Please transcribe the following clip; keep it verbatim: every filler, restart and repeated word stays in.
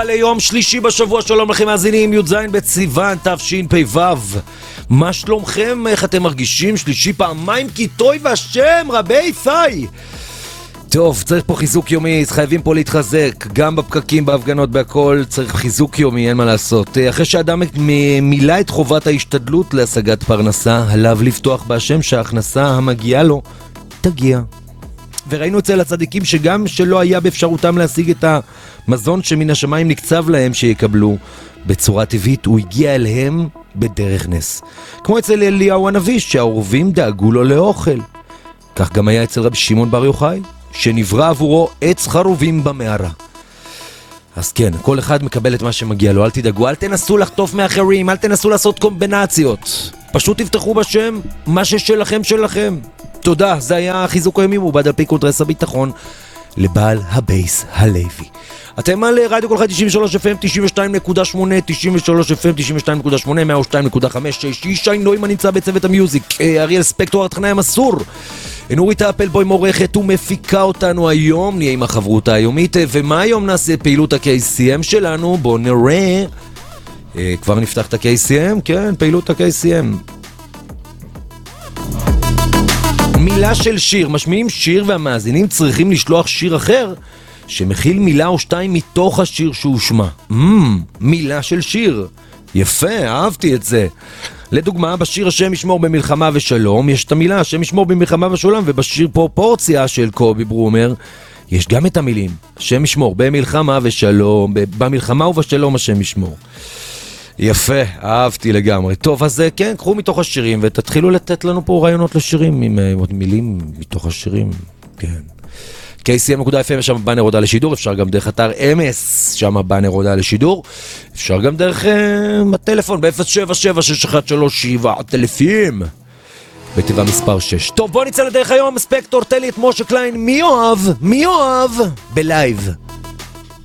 הבא ליום שלישי בשבוע. שלום לכם מאזינים, י"ז בסיוון תשפ"ו. מה שלומכם? איך אתם מרגישים? שלישי פעמיים כי טוי והשם רבי ישי. טוב, צריך פה חיזוק יומי, חייבים פה להתחזק, גם בפקקים, בהפגנות, בהכל, צריך חיזוק יומי, אין מה לעשות. אחרי שאדם מילא את חובת ההשתדלות להשגת פרנסה, עליו לפתוח בהשם שההכנסה המגיעה לו תגיע. וראינו אצל הצדיקים שגם שלא היה באפשרותם להשיג את המזון שמן השמיים נקצב להם שיקבלו, בצורה טבעית הוא הגיע אליהם בדרך נס. כמו אצל אליהו הנביא שהעורבים דאגו לו לאוכל. כך גם היה אצל רבי שמעון בר יוחאי, שנברא עבורו עץ חרובים במערה. אז כן, כל אחד מקבל את מה שמגיע לו, אל תדאגו, אל תנסו לחטוף מאחרים, אל תנסו לעשות קומבינציות. פשוט תפתחו בשם, מה ששלכם שלכם. תודה, זה היה חיזוק היומי מובד על פי קונטרס הביטחון לבעל הבייס הלוי. אתם על רדיו כל חי תשעים ושלוש אף אם תשעים ושתיים נקודה שמונה, תשעים ושלוש אף אם תשעים ושתיים נקודה שמונה, מאה ושתיים נקודה חמש. ישי נוימן נמצא בצוות המיוזיק, אריאל ספקטור התכנאי המסור, נורית אפלבוי מורכת ומפיקה אותנו היום. נהיה עם החברותה היומית. ומה היום נעשה? פעילות ה-K C M שלנו, בואו נראה. אה, כבר נפתח את ה-K C M? כן, פעילות ה-K C M. מילה של שיר, משמיעים שיר והמאזינים צריכים לשלוח שיר אחר שמכיל מילה או שתיים מתוך השיר שהוא שמה. Mm, מילה של שיר. יפה, אהבתי את זה. לדוגמה, בשיר השם ישמור במלחמה ושלום יש את המילה השם ישמור במלחמה ושלום, ובשיר פרופורציה של קובי ברומר יש גם את המילים השם ישמור במלחמה ושלום, במלחמה ובשלום השם ישמור. יפה, אהבתי לגמרי. טוב, אז כן, קחו מתוך השירים ותתחילו לתת לנו פה רעיונות לשירים עם עוד מילים מתוך השירים. כן. K C M נקודה F M, שם באנר הודעה לשידור, אפשר גם דרך אתר M S, שם באנר הודעה לשידור, אפשר גם דרך uh, הטלפון ב-אפס שבע שבע שש אחת שלוש שבע טלפים, בתיבה מספר שש. טוב, בוא נצא לדרך היום. ספקטור, תן לי את משה קליין, מי אוהב? מי אוהב? בלייב.